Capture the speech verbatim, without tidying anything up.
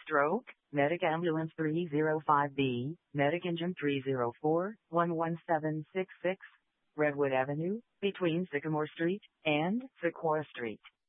Stroke, Medic Ambulance three oh five B, Medic Engine three oh four, one one seven six six, Redwood Avenue, between Sycamore Street and Sequoia Street.